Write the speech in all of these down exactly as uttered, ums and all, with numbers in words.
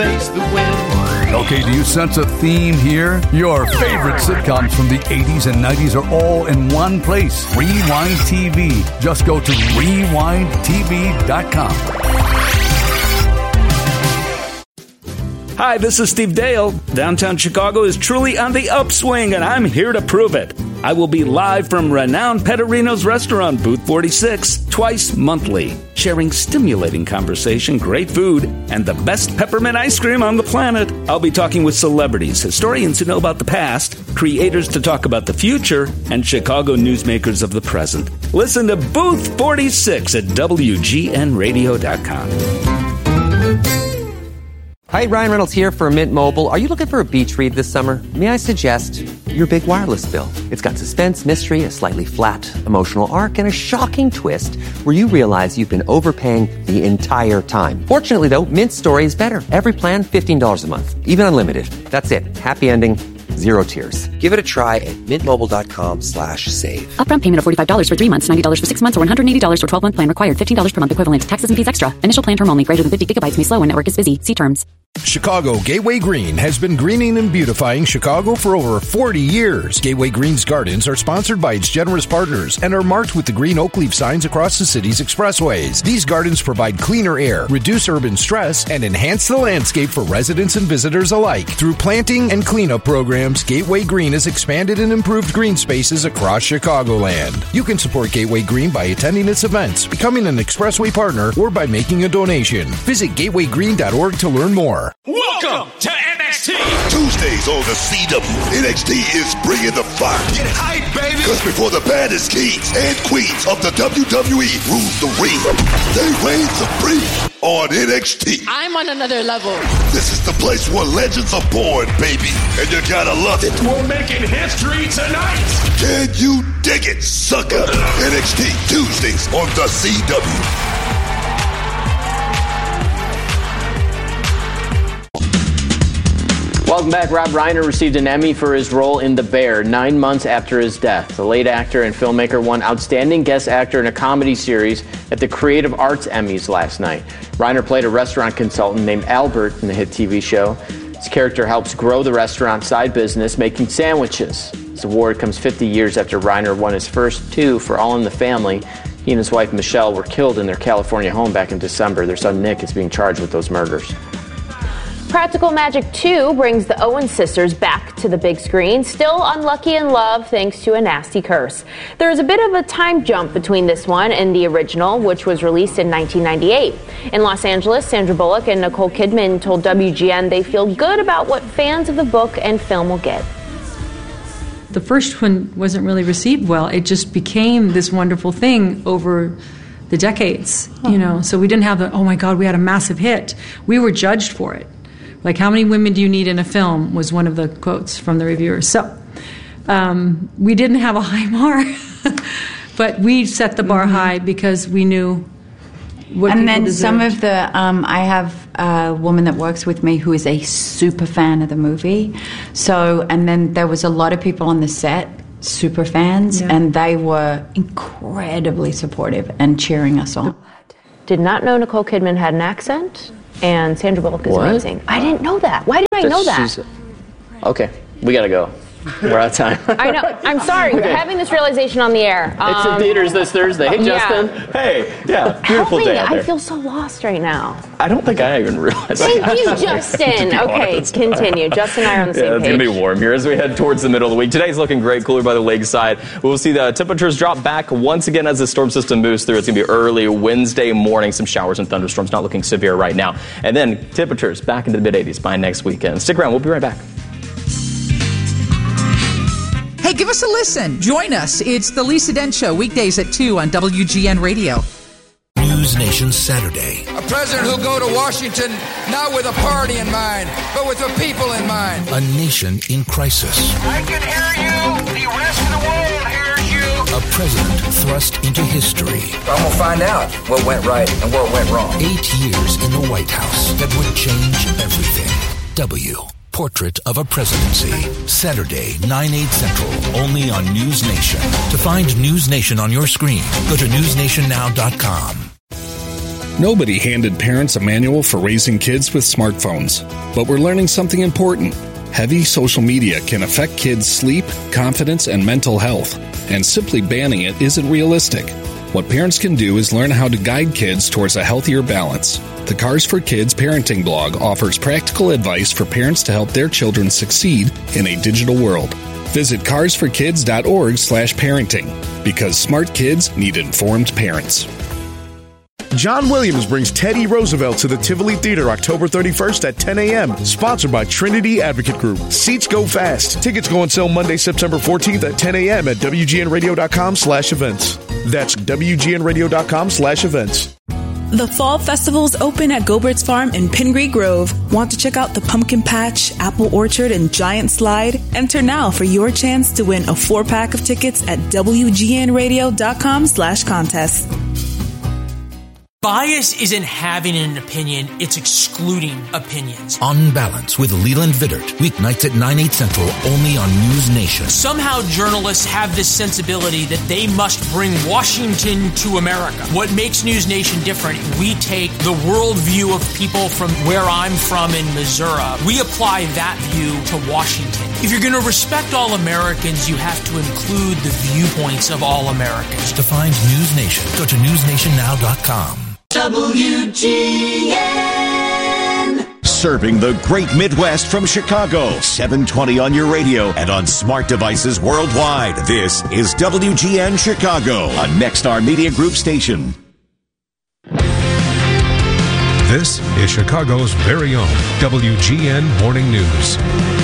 face the wind. Okay, do you sense a theme here? Your favorite sitcoms from the eighties and nineties are all in one place. Rewind T V. Just go to rewind t v dot com. Hi, this is Steve Dale. Downtown Chicago is truly on the upswing, and I'm here to prove it. I will be live from renowned Pettorino's restaurant, Booth forty-six, twice monthly, sharing stimulating conversation, great food, and the best peppermint ice cream on the planet. I'll be talking with celebrities, historians who know about the past, creators to talk about the future, and Chicago newsmakers of the present. Listen to Booth forty-six at W G N radio dot com. Hi, Ryan Reynolds here for Mint Mobile. Are you looking for a beach read this summer? May I suggest your big wireless bill? It's got suspense, mystery, a slightly flat emotional arc, and a shocking twist where you realize you've been overpaying the entire time. Fortunately, though, Mint's story is better. Every plan, fifteen dollars a month. Even unlimited. That's it. Happy ending. Zero tears. Give it a try at mintmobile.com slash save. Upfront payment of forty-five dollars for three months, ninety dollars for six months, or one hundred eighty dollars for twelve-month plan required. fifteen dollars per month equivalent. Taxes and fees extra. Initial plan term only. Greater than fifty gigabytes may slow when network is busy. See terms. Chicago Gateway Green has been greening and beautifying Chicago for over forty years. Gateway Green's gardens are sponsored by its generous partners and are marked with the green oak leaf signs across the city's expressways. These gardens provide cleaner air, reduce urban stress, and enhance the landscape for residents and visitors alike. Through planting and cleanup programs, Gateway Green has expanded and improved green spaces across Chicagoland. You can support Gateway Green by attending its events, becoming an expressway partner, or by making a donation. Visit gateway green dot org to learn more. Welcome to N X T. Tuesdays on the C W. N X T is bringing the fire. Get hype, baby. Because before the baddest kings and queens of the W W E rule the ring, they reign supreme on N X T. I'm on another level. This is the place where legends are born, baby. And you gotta love it. We're making history tonight. Can you dig it, sucker? N X T Tuesdays on the C W. Welcome back. Rob Reiner received an Emmy for his role in The Bear nine months after his death. The late actor and filmmaker won Outstanding Guest Actor in a Comedy Series at the Creative Arts Emmys last night. Reiner played a restaurant consultant named Albert in the hit T V show. His character helps grow the restaurant side business, making sandwiches. This award comes fifty years after Reiner won his first two for All in the Family. He and his wife Michelle were killed in their California home back in December. Their son Nick is being charged with those murders. Practical Magic two brings the Owen sisters back to the big screen, still unlucky in love thanks to a nasty curse. There's a bit of a time jump between this one and the original, which was released in nineteen ninety-eight. In Los Angeles, Sandra Bullock and Nicole Kidman told W G N they feel good about what fans of the book and film will get. The first one wasn't really received well. It just became this wonderful thing over the decades, you know. So we didn't have the, oh my God, we had a massive hit. We were judged for it. Like, how many women do you need in a film was one of the quotes from the reviewers. So um, we didn't have a high bar, but we set the bar mm-hmm. high because we knew what and people then deserved. some of the, um, I have a woman that works with me who is a super fan of the movie. So, and then there was a lot of people on the set, super fans, yeah. and they were incredibly supportive and cheering us on. Did not know Nicole Kidman had an accent. And Sandra Bullock is what? amazing. I didn't know that. Why did I know that? She's, okay, we gotta go. We're out of time. I know. I'm sorry. We're having this realization on the air. Um, it's in theaters this Thursday. Hey, Justin. Yeah. Hey, yeah, beautiful Help day me. out there. I feel so lost right now. I don't think I even realized. Thank you, Justin. Okay, honest. Continue. Justin and I are on the same yeah, it's page. It's going to be warm here as we head towards the middle of the week. Today's looking great, cooler by the lakeside. We'll see the temperatures drop back once again as the storm system moves through. It's going to be early Wednesday morning. Some showers and thunderstorms, not looking severe right now. And then temperatures back into the mid-eighties by next weekend. Stick around. We'll be right back. Hey, give us a listen. Join us. It's the Lisa Dent Show, weekdays at two on W G N Radio. News Nation Saturday. A president who'll go to Washington not with a party in mind, but with the people in mind. A nation in crisis. I can hear you. The rest of the world hears you. A president thrust into history. I'm going to find out what went right and what went wrong. Eight years in the White House that would change everything. W. Portrait of a Presidency. Saturday, nine, eight Central, only on News Nation. To find News Nation on your screen, go to news nation now dot com. Nobody handed parents a manual for raising kids with smartphones, but we're learning something important. Heavy social media can affect kids' sleep, confidence, and mental health, and simply banning it isn't realistic. What parents can do is learn how to guide kids towards a healthier balance. The Cars for Kids parenting blog offers practical advice for parents to help their children succeed in a digital world. Visit cars for kids dot org slash parenting, because smart kids need informed parents. John Williams brings Teddy Roosevelt to the Tivoli Theater October thirty-first at ten a.m., sponsored by Trinity Advocate Group. Seats go fast. Tickets go on sale Monday, September fourteenth at ten a.m. at W G N radio dot com slash events. That's W G N radio dot com slash events. The Fall Festival's open at Gobert's Farm in Pingree Grove. Want to check out the Pumpkin Patch, Apple Orchard, and Giant Slide? Enter now for your chance to win a four-pack of tickets at W G N radio dot com slash contest. Bias isn't having an opinion, it's excluding opinions. On Balance with Leland Vittert, weeknights at nine, eight central, only on News Nation. Somehow journalists have this sensibility that they must bring Washington to America. What makes News Nation different, we take the worldview of people from where I'm from in Missouri. We apply that view to Washington. If you're going to respect all Americans, you have to include the viewpoints of all Americans. To find News Nation, go to news nation now dot com. W G N. Serving the great Midwest from Chicago. seven twenty on your radio and on smart devices worldwide. This is W G N Chicago, a Nexstar Media Group station. This is Chicago's very own W G N Morning News.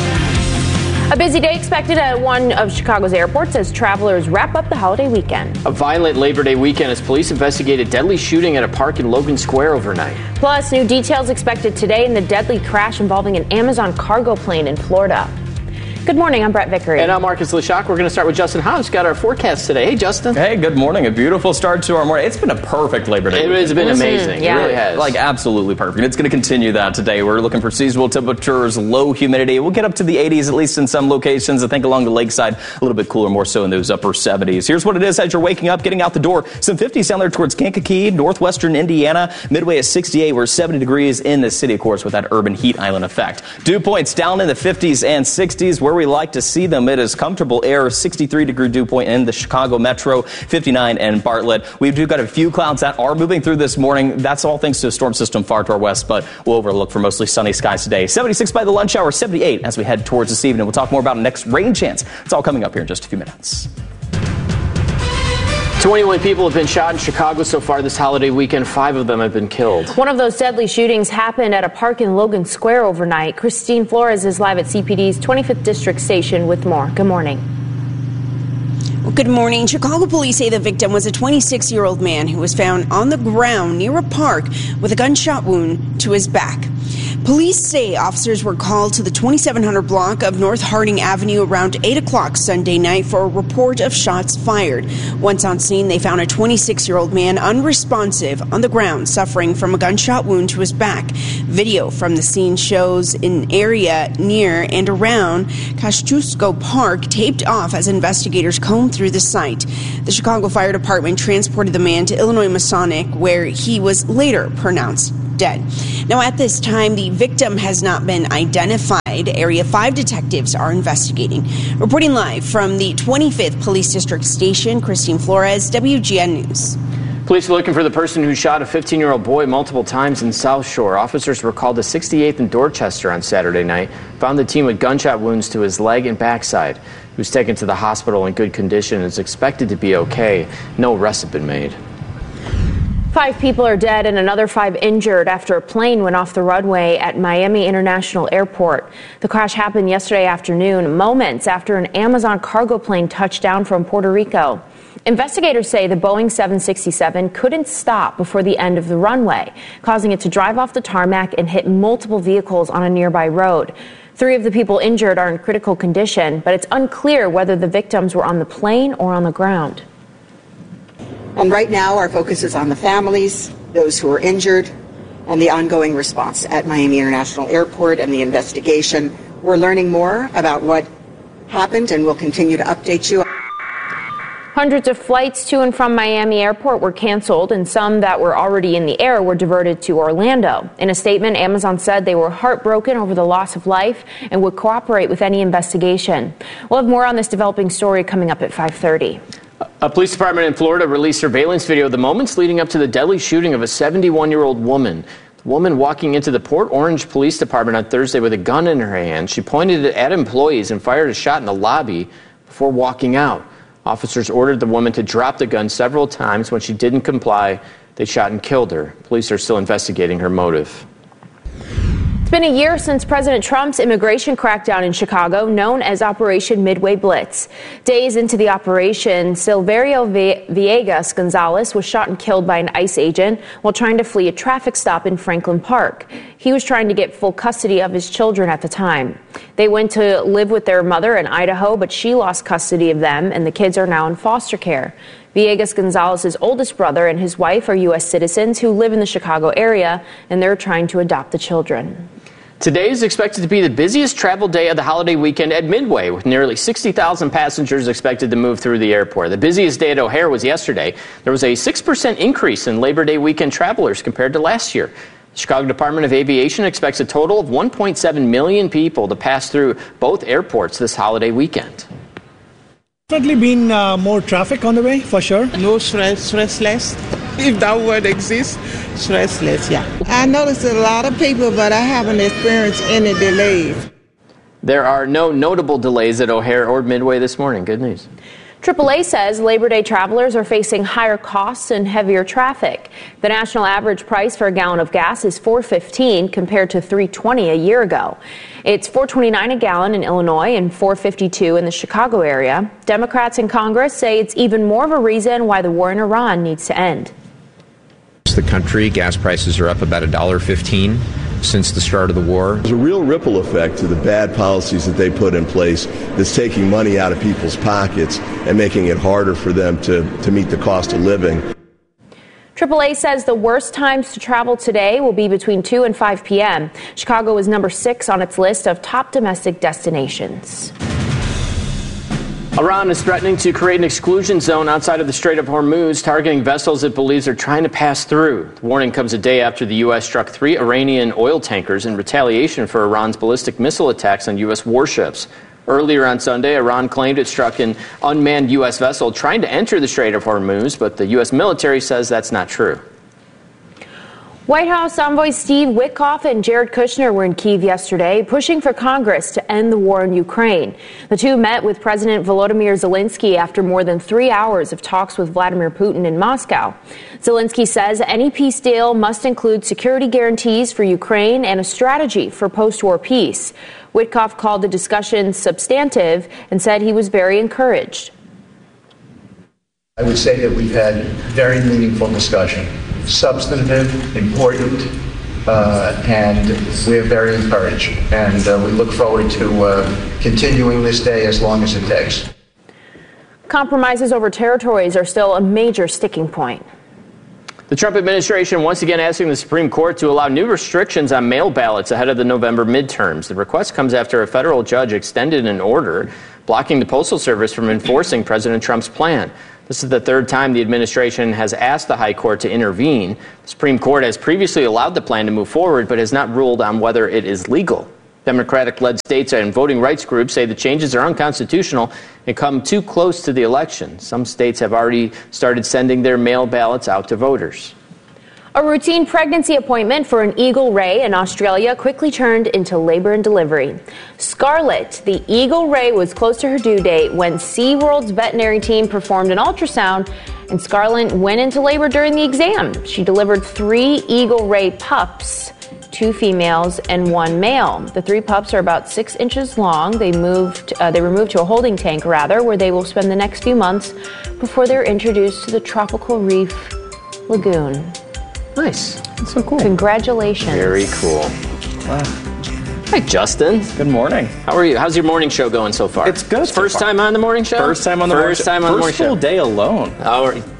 A busy day expected at one of Chicago's airports as travelers wrap up the holiday weekend. A violent Labor Day weekend as police investigate a deadly shooting at a park in Logan Square overnight. Plus, new details expected today in the deadly crash involving an Amazon cargo plane in Florida. Good morning, I'm Brett Vickery. And I'm Marcus Leshock. We're going to start with Justin House. Got our forecast today. Hey, Justin. Hey, good morning. A beautiful start to our morning. It's been a perfect Labor Day. It has been amazing. Yeah. It really has. Like, absolutely perfect. It's going to continue that today. We're looking for seasonal temperatures, low humidity. We'll get up to the eighties, at least in some locations. I think along the lakeside, a little bit cooler, more so in those upper seventies. Here's what it is as you're waking up, getting out the door. Some fifties down there towards Kankakee, northwestern Indiana. Midway at sixty-eight. We're seventy degrees in the city, of course, with that urban heat island effect. Dew points down in the fifties and sixties, where we like to see them. It is comfortable air, sixty-three degree dew point in the Chicago metro, fifty-nine in Bartlett. We do got a few clouds that are moving through this morning. That's all thanks to a storm system far to our west, but we'll overlook for mostly sunny skies today. seventy-six by the lunch hour, seventy-eight as we head towards this evening. We'll talk more about a next rain chance. It's all coming up here in just a few minutes. twenty-one people have been shot in Chicago so far this holiday weekend. Five of them have been killed. One of those deadly shootings happened at a park in Logan Square overnight. Christine Flores is live at C P D's twenty-fifth District Station with more. Good morning. Well, good morning. Chicago police say the victim was a twenty-six-year-old man who was found on the ground near a park with a gunshot wound to his back. Police say officers were called to the twenty-seven hundred block of North Harding Avenue around eight o'clock Sunday night for a report of shots fired. Once on scene, they found a twenty-six-year-old man unresponsive on the ground, suffering from a gunshot wound to his back. Video from the scene shows an area near and around Kosciuszko Park taped off as investigators combed through the site. The Chicago Fire Department transported the man to Illinois Masonic, where he was later pronounced dead. Now, at this time, the victim has not been identified. Area five detectives are investigating. Reporting live from the twenty-fifth Police District Station, Christine Flores, W G N News. Police are looking for the person who shot a fifteen-year-old boy multiple times in South Shore. Officers were called to sixty-eighth and Dorchester on Saturday night. Found the teen with gunshot wounds to his leg and backside. He was taken to the hospital in good condition and is expected to be okay. No arrests have been made. Five people are dead and another five injured after a plane went off the runway at Miami International Airport. The crash happened yesterday afternoon, moments after an Amazon cargo plane touched down from Puerto Rico. Investigators say the Boeing seven sixty-seven couldn't stop before the end of the runway, causing it to drive off the tarmac and hit multiple vehicles on a nearby road. Three of the people injured are in critical condition, but it's unclear whether the victims were on the plane or on the ground. And right now, our focus is on the families, those who are injured, and the ongoing response at Miami International Airport and the investigation. We're learning more about what happened, and we'll continue to update you. Hundreds of flights to and from Miami Airport were canceled, and some that were already in the air were diverted to Orlando. In a statement, Amazon said they were heartbroken over the loss of life and would cooperate with any investigation. We'll have more on this developing story coming up at five thirty. A police department in Florida released surveillance video of the moments leading up to the deadly shooting of a seventy-one-year-old woman. The woman walking into the Port Orange Police Department on Thursday with a gun in her hand. She pointed it at employees and fired a shot in the lobby before walking out. Officers ordered the woman to drop the gun several times. When she didn't comply, they shot and killed her. Police are still investigating her motive. It's been a year since President Trump's immigration crackdown in Chicago, known as Operation Midway Blitz. Days into the operation, Silverio Villegas Gonzalez was shot and killed by an ICE agent while trying to flee a traffic stop in Franklin Park. He was trying to get full custody of his children at the time. They went to live with their mother in Idaho, but she lost custody of them, and the kids are now in foster care. Villegas Gonzalez's oldest brother and his wife are U S citizens who live in the Chicago area, and they're trying to adopt the children. Today is expected to be the busiest travel day of the holiday weekend at Midway, with nearly sixty thousand passengers expected to move through the airport. The busiest day at O'Hare was yesterday. There was a six percent increase in Labor Day weekend travelers compared to last year. The Chicago Department of Aviation expects a total of one point seven million people to pass through both airports this holiday weekend. Definitely been uh, more traffic on the way, for sure. No stress, stressless. If that word exists, stressless, yeah. I noticed a lot of people, but I haven't experienced any delays. There are no notable delays at O'Hare or Midway this morning. Good news. triple A says Labor Day travelers are facing higher costs and heavier traffic. The national average price for a gallon of gas is four fifteen compared to three twenty a year ago. It's four twenty-nine a gallon in Illinois and four fifty-two in the Chicago area. Democrats in Congress say it's even more of a reason why the war in Iran needs to end. The country, gas prices are up about one dollar fifteen since the start of the war. There's a real ripple effect to the bad policies that they put in place that's taking money out of people's pockets and making it harder for them to, to meet the cost of living. triple A says the worst times to travel today will be between two and five p.m. Chicago is number six on its list of top domestic destinations. Iran is threatening to create an exclusion zone outside of the Strait of Hormuz, targeting vessels it believes are trying to pass through. The warning comes a day after the U S struck three Iranian oil tankers in retaliation for Iran's ballistic missile attacks on U S warships. Earlier on Sunday, Iran claimed it struck an unmanned U S vessel trying to enter the Strait of Hormuz, but the U S military says that's not true. White House envoys Steve Witkoff and Jared Kushner were in Kyiv yesterday, pushing for Congress to end the war in Ukraine. The two met with President Volodymyr Zelensky after more than three hours of talks with Vladimir Putin in Moscow. Zelensky says any peace deal must include security guarantees for Ukraine and a strategy for post-war peace. Witkoff called the discussion substantive and said he was very encouraged. I would say that we've had very meaningful discussion. Substantive, important, uh, and we're very encouraged. And uh, we look forward to uh, continuing this day as long as it takes. Compromises over territories are still a major sticking point. The Trump administration once again asking the Supreme Court to allow new restrictions on mail ballots ahead of the November midterms. The request comes after a federal judge extended an order blocking the Postal Service from enforcing President Trump's plan. This is the third time the administration has asked the High Court to intervene. The Supreme Court has previously allowed the plan to move forward, but has not ruled on whether it is legal. Democratic-led states and voting rights groups say the changes are unconstitutional and come too close to the election. Some states have already started sending their mail ballots out to voters. A routine pregnancy appointment for an Eagle Ray in Australia quickly turned into labor and delivery. Scarlett, the Eagle Ray, was close to her due date when SeaWorld's veterinary team performed an ultrasound, and Scarlett went into labor during the exam. She delivered three Eagle Ray pups, two females and one male. The three pups are about six inches long. They moved, uh, they were moved to a holding tank, rather, where they will spend the next few months before they're introduced to the tropical reef lagoon. Nice. That's so cool. Congratulations. Very cool. Wow. Hi, Justin. Good morning. How are you? How's your morning show going so far? It's good. First so time on the morning show? First time on the First morning show. time on the morning First show. full day alone. Oh,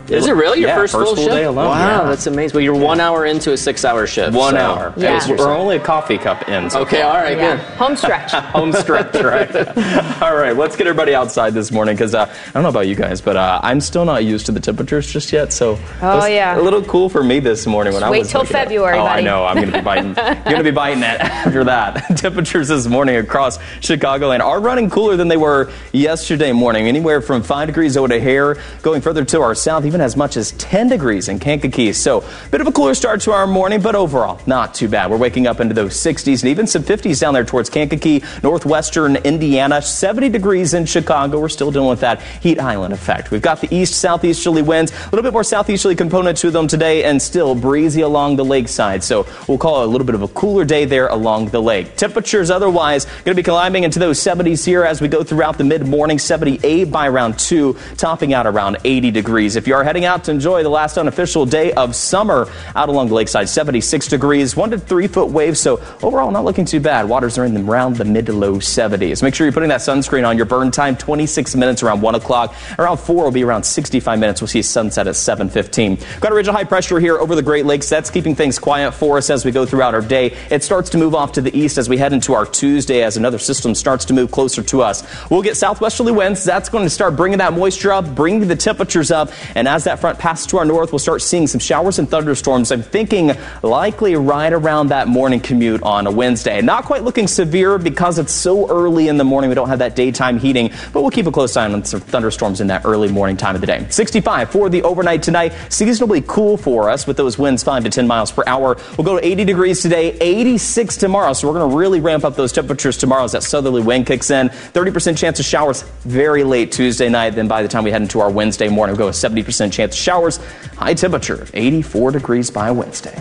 Is it really your yeah, first, first full, full shift? day alone? Wow, yeah. that's amazing. Well, you're one hour into a six-hour shift. One so. hour. Yeah. We're only a coffee cup in. So okay, far. all right, Yeah. good. Home stretch. Home stretch, right? All right, let's get everybody outside this morning because uh, I don't know about you guys, but uh, I'm still not used to the temperatures just yet. So Oh, it's yeah. a little cool for me this morning when Just I wait was till looking at it. February, Oh, buddy. I know. I'm going to be biting. Going to be biting it after that. Temperatures this morning across Chicagoland are running cooler than they were yesterday morning. Anywhere from five degrees over to Hare, going further to our south, even as much as ten degrees in Kankakee. So a bit of a cooler start to our morning, but overall not too bad. We're waking up into those sixties and even some fifties down there towards Kankakee, northwestern Indiana, seventy degrees in Chicago. We're still dealing with that heat island effect. We've got the east southeasterly winds, a little bit more southeasterly component to them today, and still breezy along the lakeside. So we'll call it a little bit of a cooler day there along the lake. Temperatures otherwise going to be climbing into those seventies here as we go throughout the mid-morning, seventy-eight by around two, topping out around eighty degrees. If you are heading out to enjoy the last unofficial day of summer out along the lakeside, seventy-six degrees, one to three foot waves. So overall, not looking too bad. Waters are in the, around the mid to low seventies. Make sure you're putting that sunscreen on. Your burn time, twenty-six minutes around one o'clock. Around four will be around sixty-five minutes. We'll see sunset at seven fifteen. Got a ridge of high pressure here over the Great Lakes. That's keeping things quiet for us as we go throughout our day. It starts to move off to the east as we head into our Tuesday as another system starts to move closer to us. We'll get southwesterly winds. That's going to start bringing that moisture up, bringing the temperatures up. And as that front passes to our north, we'll start seeing some showers and thunderstorms. I'm thinking likely right around that morning commute on a Wednesday. Not quite looking severe because it's so early in the morning. We don't have that daytime heating, but we'll keep a close eye on some thunderstorms in that early morning time of the day. sixty-five for the overnight tonight. Seasonably cool for us with those winds five to ten miles per hour. We'll go to eighty degrees today, eighty-six tomorrow. So we're going to really ramp up those temperatures tomorrow as that southerly wind kicks in. thirty percent chance of showers very late Tuesday night. Then by the time we head into our Wednesday morning, we'll go with seventy percent chance of showers. High temperature of eighty-four degrees by Wednesday.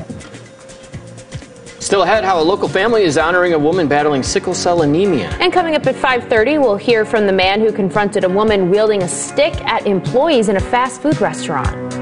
Still ahead, how a local family is honoring a woman battling sickle cell anemia. And coming up at five thirty, we'll hear from the man who confronted a woman wielding a stick at employees in a fast food restaurant.